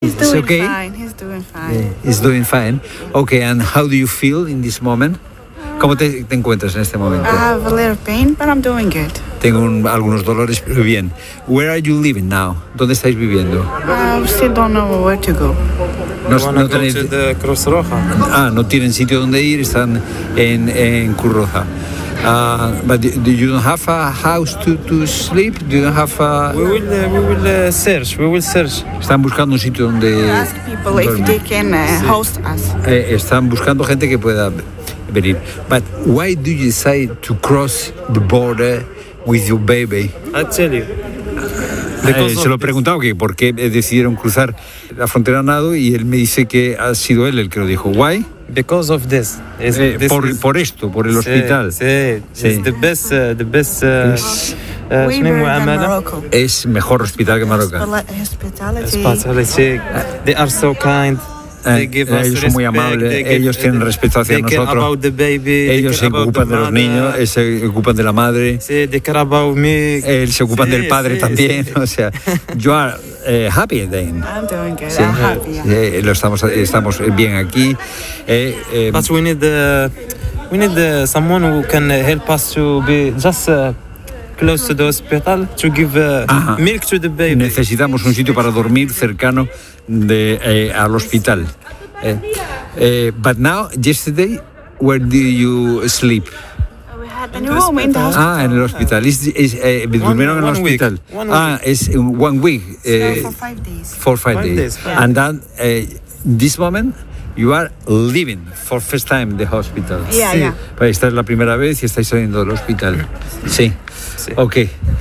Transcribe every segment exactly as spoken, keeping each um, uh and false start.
He's It's doing okay? fine. He's doing fine. Eh, He's doing fine. Okay, and how do you feel in this moment? ¿Cómo te, te encuentras en este momento? I have a little pain, but I'm doing good. Tengo un- algunos dolores, pero bien. Where are you living now? ¿Dónde estáis viviendo? I still don't know where to go. No, You wanna no go tenéis... to the Cruz Roja? Ah, no tienen sitio donde ir, están en, en Cruz Roja. Uh, but do do you don't have a house to, to sleep? Do you don't have a... We will, uh, we will uh, search. We will search. Están buscando un sitio donde... Ask people if dormir. they can uh, host us. Eh, están buscando gente que pueda venir. But why do you decide to cross the border with your baby? I tell you. Eh, Because se lo he of this. preguntado que por qué eh, decidieron cruzar la frontera a nado y él me dice que ha sido él el que lo dijo. Why? Because of this. It's- Eh, this por, is- por esto, por el Sí, hospital. Sí, Sí. It's the best, uh, the best. Uh, Es, uh, Way شنو better than معاملة؟ Morocco. es mejor hospital que Marruecos. Hospitali- Hospitality. Hospitality. They are so kind. They Eh, give us ellos son muy respect, amables, they give- ellos tienen respeto hacia they care nosotros. about the baby, they Ellos care se about ocupan the de los mother. niños, eh, se ocupan de la madre. Sí, they care about me. Él se ocupan Sí, del padre sí, también, sí. o sea, you are eh, happy then. I'm doing good. Sí, I'm happy. yeah. eh, lo estamos, estamos bien aquí. eh, eh, But we need uh, we need uh, someone who can uh, help us to be just uh, close to the hospital to give uh, Ajá. milk to the baby. necesitamos un sitio para dormir cercano de, eh, al hospital. Eh, eh, but now, yesterday, where do you sleep? We had a new room in the hospital. Ah, en el hospital. Es, es, eh, durmieron en el one week. hospital. One Ah, es un- one week. eh, So for five days. for five, Five days. days, And then, eh, this moment, you are living for first time the hospital. Yeah, Sí. yeah. Pues esta es la primera vez y estáis saliendo del hospital. Sí. Sí. Ok.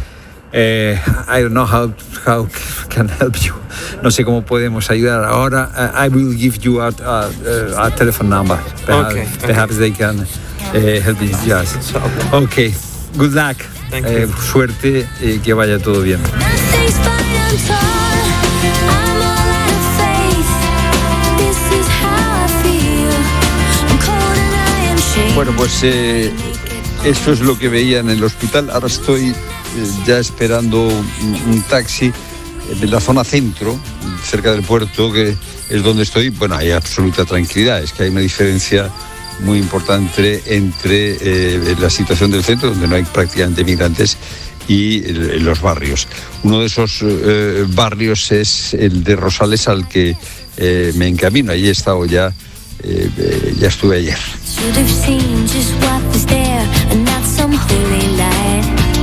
Eh, I don't know how how can help you. No sé cómo podemos ayudar ahora. Uh, I will give you a, a, a telephone number. Perhaps, Okay, perhaps they can uh, help you. Yes. Ok. Good luck. Thank Eh, you. suerte y que vaya todo bien. Nothing's fine, I'm torn. I'm all out of faith. This is how I feel. I'm cold and I am shaking. Bueno, pues eh, eso es lo que veía en el hospital. Ahora estoy eh, ya esperando un, un taxi en la zona centro, cerca del puerto, que es donde estoy. Bueno, hay absoluta tranquilidad. Es que hay una diferencia muy importante entre eh, la situación del centro, donde no hay prácticamente migrantes, y el- los barrios. Uno de esos eh, barrios es el de Rosales, al que eh, me encamino. Allí he estado ya, eh, eh, ya estuve ayer. Should have seen just what was there and not some holy light.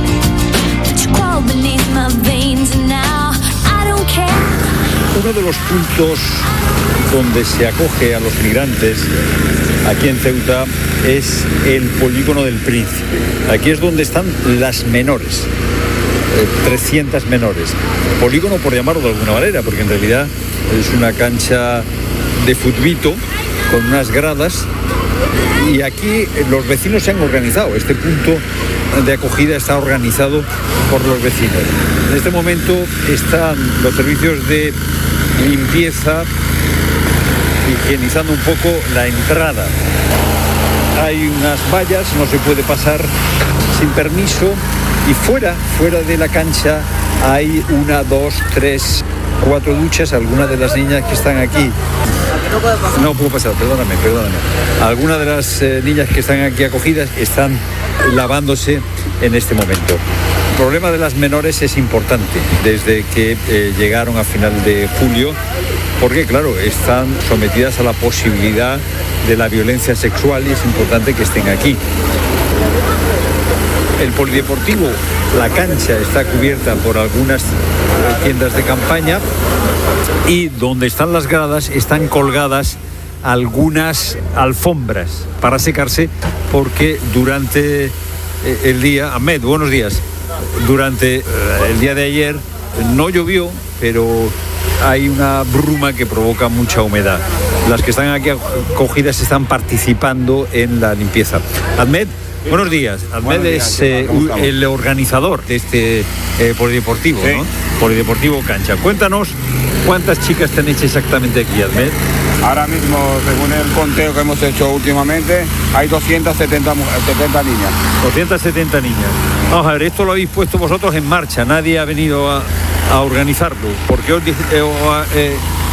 But you crawled beneath my veins and now I don't care. Uno de los puntos donde se acoge a los migrantes aquí en Ceuta es el polígono del Príncipe. Aquí es donde están las menores, eh, trescientas menores. Polígono por llamarlo de alguna manera, porque en realidad es una cancha de futbito con unas gradas. Y aquí los vecinos se han organizado. Este punto de acogida está organizado por los vecinos. En este momento están los servicios de limpieza higienizando un poco la entrada. Hay unas vallas, no se puede pasar sin permiso. Y fuera, fuera de la cancha hay una, dos, tres, cuatro duchas. Algunas de las niñas que están aquí. No puedo pasar, perdóname, perdóname. Algunas de las eh, niñas que están aquí acogidas están lavándose en este momento. El problema de las menores es importante desde que eh, llegaron a final de julio, porque claro, están sometidas a la posibilidad de la violencia sexual y es importante que estén aquí. El polideportivo, la cancha está cubierta por algunas eh, tiendas de campaña y donde están las gradas están colgadas algunas alfombras para secarse porque durante eh, el día, Ahmed, buenos días, durante eh, el día de ayer no llovió, pero hay una bruma que provoca mucha humedad. Las que están aquí acogidas están participando en la limpieza. Ahmed, buenos días. Ahmed Buenos días, es ¿qué tal? eh, ¿Cómo u- estamos? el organizador de este eh, polideportivo, Sí. ¿no? Polideportivo Cancha. Cuéntanos cuántas chicas tenéis exactamente aquí, Ahmed. Ahora mismo, según el conteo que hemos hecho últimamente, hay doscientas setenta, mu- setenta niñas. doscientas setenta niñas. Vamos a ver, esto lo habéis puesto vosotros en marcha, nadie ha venido a, a organizarlo. ¿Por qué os, dice- eh, o, eh,